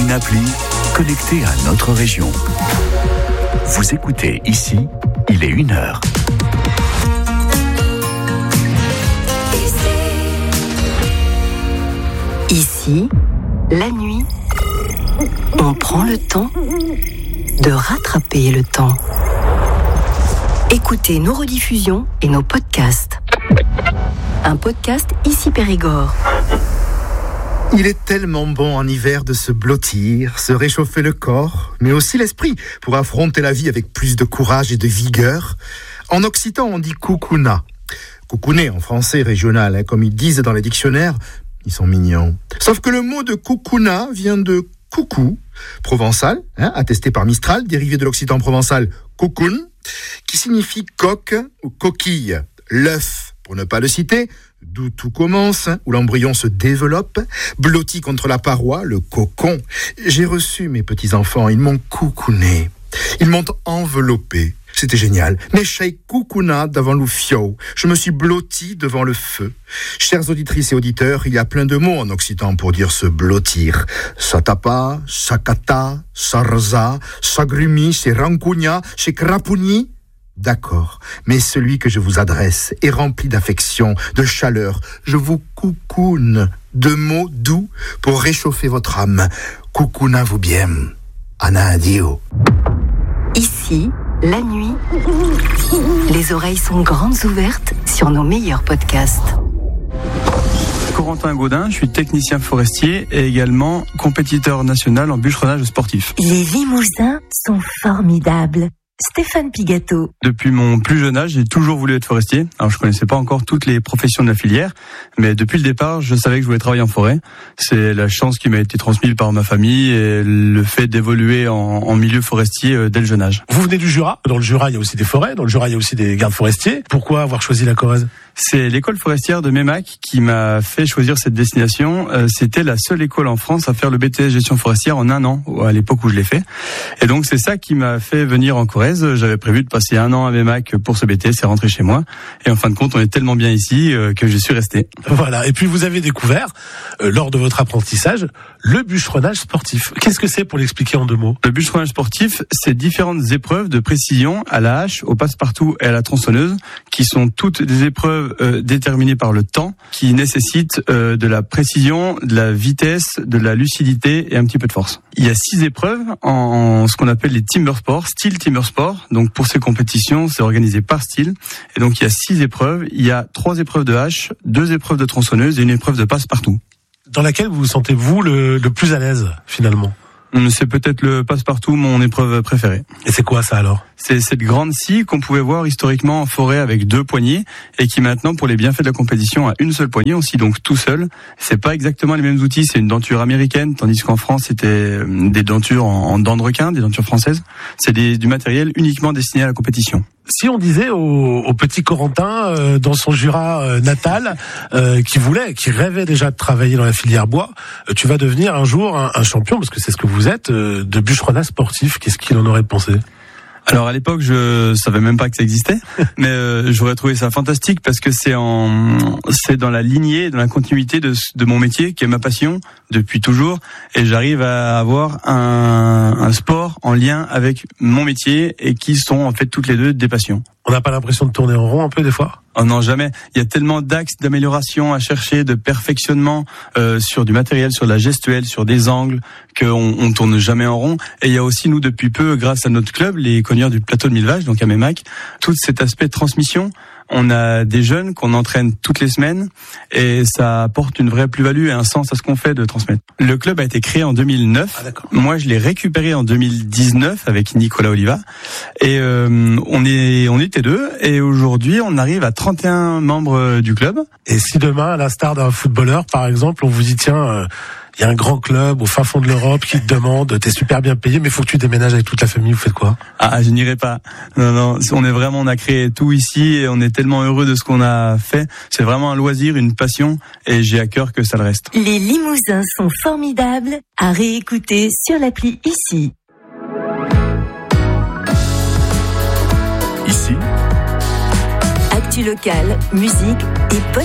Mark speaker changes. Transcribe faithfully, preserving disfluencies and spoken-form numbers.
Speaker 1: Une appli connectée à notre région. Vous écoutez ici, il est une heure.
Speaker 2: Ici, la nuit, on prend le temps de rattraper le temps. Écoutez nos rediffusions et nos podcasts. Un podcast Ici Périgord.
Speaker 3: Il est tellement bon en hiver de se blottir, se réchauffer le corps, mais aussi l'esprit, pour affronter la vie avec plus de courage et de vigueur. En occitan, on dit coucouna. Coucouner en français régional, hein, comme ils disent dans les dictionnaires, ils sont mignons. Sauf que le mot de coucouna vient de coucou, provençal, hein, attesté par Mistral, dérivé de l'occitan provençal cocoon, qui signifie coque ou coquille, l'œuf, pour ne pas le citer, d'où tout commence, où l'embryon se développe, blotti contre la paroi, le cocon. J'ai reçu mes petits-enfants, ils m'ont coucouné, ils m'ont enveloppé. C'était génial. Mais chez coucouna devant le fio, je me suis blotti devant le feu. Chères auditrices et auditeurs, il y a plein de mots en occitan pour dire se blottir. Satapa, sakata, sarza, sagrumi, c'est rancugna, c'est crapouni. D'accord, mais celui que je vous adresse est rempli d'affection, de chaleur. Je vous coucoune de mots doux pour réchauffer votre âme. Coucouna vous bien. Ana adio.
Speaker 2: Ici, la nuit, les oreilles sont grandes ouvertes sur nos meilleurs podcasts.
Speaker 4: Corentin Gaudin, je suis technicien forestier et également compétiteur national en bûcheronnage sportif.
Speaker 2: Les Limousins sont formidables. Stéphane Pigato.
Speaker 4: Depuis mon plus jeune âge, j'ai toujours voulu être forestier. Alors je connaissais pas encore toutes les professions de la filière, mais depuis le départ, je savais que je voulais travailler en forêt. C'est la chance qui m'a été transmise par ma famille et le fait d'évoluer en, en milieu forestier dès le jeune âge.
Speaker 5: Vous venez du Jura. Dans le Jura, il y a aussi des forêts. Dans le Jura, il y a aussi des gardes forestiers. Pourquoi avoir choisi la Corrèze ?
Speaker 4: C'est l'école forestière de Meymac qui m'a fait choisir cette destination. Euh, c'était la seule école en France à faire le B T S gestion forestière en un an, à l'époque où je l'ai fait. Et donc c'est ça qui m'a fait venir en Corrèze. J'avais prévu de passer un an à Meymac pour ce B T S et rentrer chez moi. Et en fin de compte, on est tellement bien ici euh, que je suis resté.
Speaker 5: Voilà. Et puis vous avez découvert, euh, lors de votre apprentissage, le bûcheronnage sportif. Qu'est-ce que c'est pour l'expliquer en deux mots ?
Speaker 4: Le bûcheronnage sportif, c'est différentes épreuves de précision à la hache, au passe-partout et à la tronçonneuse, qui sont toutes des épreuves Euh, déterminées par le temps, qui nécessitent euh, de la précision, de la vitesse, de la lucidité et un petit peu de force. Il y a six épreuves en, en ce qu'on appelle les timber sports, style timber sport. Donc pour ces compétitions, c'est organisé par style. Et donc il y a six épreuves. Il y a trois épreuves de hache, deux épreuves de tronçonneuse et une épreuve de passe-partout.
Speaker 5: Dans laquelle vous vous sentez vous le, le plus à l'aise finalement ?
Speaker 4: C'est peut-être le passe-partout mon épreuve préférée.
Speaker 5: Et c'est quoi ça alors ?
Speaker 4: C'est cette grande scie qu'on pouvait voir historiquement en forêt avec deux poignées et qui maintenant, pour les bienfaits de la compétition, a une seule poignée. On scie donc tout seul. C'est pas exactement les mêmes outils. C'est une denture américaine, tandis qu'en France, c'était des dentures en, en dents de requin, des dentures françaises. C'est des, du matériel uniquement destiné à la compétition.
Speaker 5: Si on disait au, au petit Corentin euh, dans son Jura euh, natal, euh, qui voulait, qui rêvait déjà de travailler dans la filière bois, euh, tu vas devenir un jour un, un champion, parce que c'est ce que vous êtes, euh, de bûcheronnage sportif. Qu'est-ce qu'il en aurait pensé ?
Speaker 4: Alors à l'époque, je savais même pas que ça existait, mais euh, j'aurais trouvé ça fantastique parce que c'est en, c'est dans la lignée, dans la continuité de, de mon métier, qui est ma passion depuis toujours, et j'arrive à avoir un, un sport en lien avec mon métier et qui sont en fait toutes les deux des passions.
Speaker 5: On n'a pas l'impression de tourner en rond un peu des fois ?
Speaker 4: Oh non, jamais. Il y a tellement d'axes d'amélioration à chercher, de perfectionnement euh, sur du matériel, sur de la gestuelle, sur des angles, qu'on on tourne jamais en rond. Et il y a aussi, nous, depuis peu, grâce à notre club, les cogneurs du plateau de Mille Vaches, donc à Meymac, tout cet aspect de transmission. On a des jeunes qu'on entraîne toutes les semaines et ça apporte une vraie plus-value et un sens à ce qu'on fait de transmettre. Le club a été créé en deux mille neuf. Ah, moi, je l'ai récupéré en deux mille dix-neuf avec Nicolas Oliva et euh, on est on était deux et aujourd'hui on arrive à trente et un membres du club.
Speaker 5: Et si demain, à l'instar d'un footballeur, par exemple, on vous dit tiens. Euh... Il y a un grand club au fin fond de l'Europe qui te demande, t'es super bien payé, mais faut que tu déménages avec toute la famille, vous faites quoi ?
Speaker 4: Ah, je n'irai pas. Non, non, on est vraiment, on a créé tout ici et on est tellement heureux de ce qu'on a fait. C'est vraiment un loisir, une passion et j'ai à cœur que ça le reste.
Speaker 2: Les Limousins sont formidables à réécouter sur l'appli Ici.
Speaker 1: Ici,
Speaker 2: Actu locale, musique et